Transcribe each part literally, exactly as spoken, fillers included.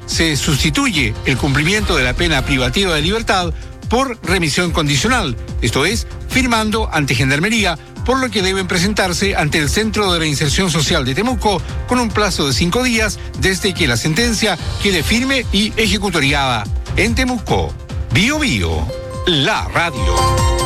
se sustituye el cumplimiento de la pena privativa de libertad por remisión condicional, esto es, firmando ante Gendarmería, por lo que deben presentarse ante el Centro de Reinserción Social de Temuco con un plazo de cinco días desde que la sentencia quede firme y ejecutoriada. En Temuco, Bio Bio, la radio.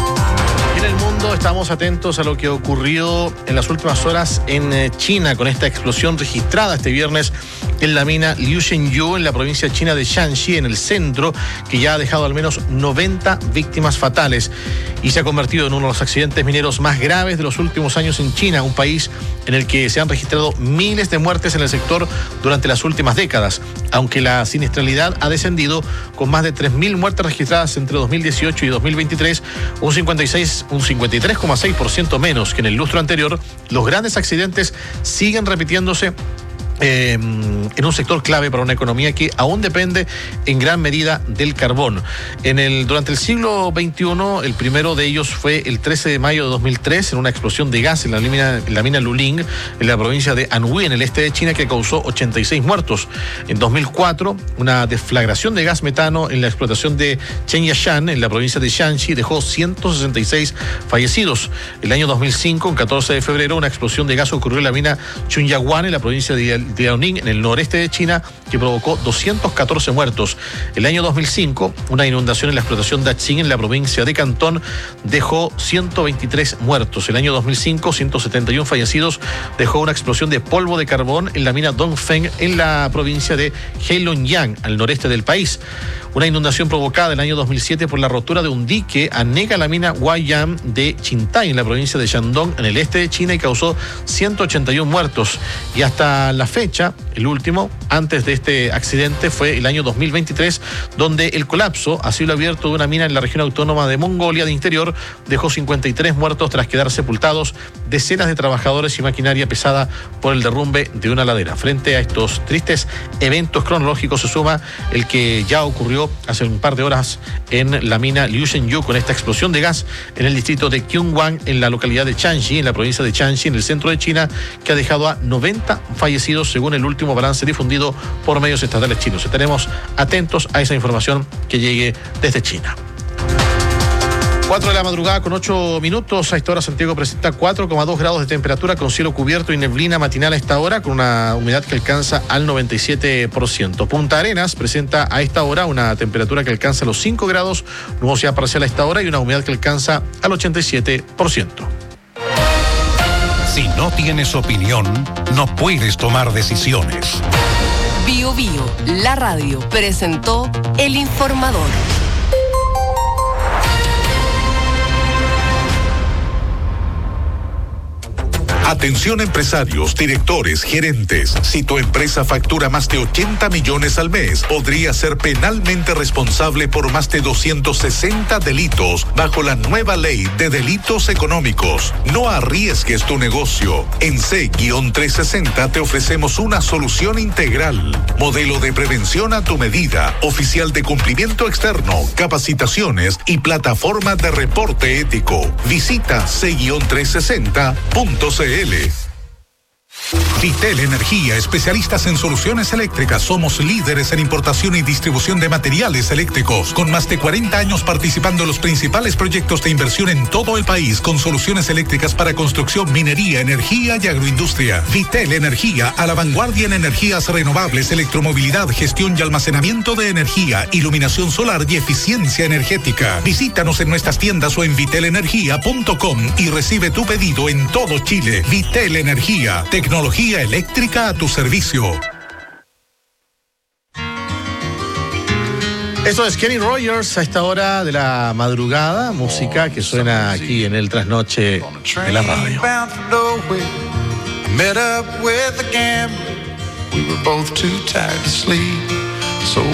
En el mundo estamos atentos a lo que ocurrió en las últimas horas en China con esta explosión registrada este viernes en la mina Liushenyu en la provincia china de Shanxi, en el centro, que ya ha dejado al menos noventa víctimas fatales y se ha convertido en uno de los accidentes mineros más graves de los últimos años en China, un país en el que se han registrado miles de muertes en el sector durante las últimas décadas, aunque la siniestralidad ha descendido con más de tres mil muertes registradas entre dos mil dieciocho y dos mil veintitrés, un cincuenta y seis un cincuenta y tres coma seis por ciento menos que en el lustro anterior. Los grandes accidentes siguen repitiéndose Eh, en un sector clave para una economía que aún depende en gran medida del carbón. En el, durante el siglo veintiuno, el primero de ellos fue el trece de mayo de dos mil tres, en una explosión de gas en la mina, en la mina Luling, en la provincia de Anhui, en el este de China, que causó ochenta y seis muertos. En dos mil cuatro, una deflagración de gas metano en la explotación de Chenyashan, en la provincia de Shanxi, dejó ciento sesenta y seis fallecidos. El año dos mil cinco, el catorce de febrero, una explosión de gas ocurrió en la mina Chunyaguan, en la provincia de de Liaoning, en el noreste de China, que provocó doscientos catorce muertos. El año dos mil cinco, una inundación en la explotación Daqing, en la provincia de Cantón, dejó ciento veintitrés muertos. El año dos mil cinco, ciento setenta y uno fallecidos, dejó una explosión de polvo de carbón en la mina Dongfeng, en la provincia de Heilongjiang, al noreste del país. Una inundación provocada en el año dos mil siete por la rotura de un dique anega la mina Huayang de Qintai, en la provincia de Shandong, en el este de China, y causó ciento ochenta y uno muertos. Y hasta la fecha, el último, antes de este accidente, fue el año dos mil veintitrés, donde el colapso a cielo abierto de una mina en la región autónoma de Mongolia de Interior dejó cincuenta y tres muertos tras quedar sepultados decenas de trabajadores y maquinaria pesada por el derrumbe de una ladera. Frente a estos tristes eventos cronológicos se suma el que ya ocurrió hace un par de horas en la mina Liushenyu, con esta explosión de gas en el distrito de Kyungwan, en la localidad de Shanxi, en la provincia de Shanxi, en el centro de China, que ha dejado a noventa fallecidos según el último balance difundido por medios estatales chinos. Estaremos atentos a esa información que llegue desde China. cuatro de la madrugada con ocho minutos. A esta hora Santiago presenta cuatro coma dos grados de temperatura con cielo cubierto y neblina matinal a esta hora, con una humedad que alcanza al noventa y siete por ciento. Punta Arenas presenta a esta hora una temperatura que alcanza los cinco grados, nubosidad parcial a esta hora y una humedad que alcanza al ochenta y siete por ciento. Si no tienes opinión, no puedes tomar decisiones. Bio Bio, la radio, presentó El Informador. Atención empresarios, directores, gerentes. Si tu empresa factura más de ochenta millones al mes, podría ser penalmente responsable por más de doscientos sesenta delitos bajo la nueva ley de delitos económicos. No arriesgues tu negocio. En C trescientos sesenta te ofrecemos una solución integral. Modelo de prevención a tu medida, oficial de cumplimiento externo, capacitaciones y plataforma de reporte ético. Visita C trescientos sesenta punto c l. Vitel Energía, especialistas en soluciones eléctricas. Somos líderes en importación y distribución de materiales eléctricos, con más de cuarenta años participando en los principales proyectos de inversión en todo el país, con soluciones eléctricas para construcción, minería, energía y agroindustria. Vitel Energía, a la vanguardia en energías renovables, electromovilidad, gestión y almacenamiento de energía, iluminación solar y eficiencia energética. Visítanos en nuestras tiendas o en vitel energía punto com y recibe tu pedido en todo Chile. Vitel Energía, tecnología eléctrica a tu servicio. Esto es Kenny Rogers a esta hora de la madrugada, música que suena aquí en el trasnoche de la radio. Met up with a gambler. We were both too tired to sleep. So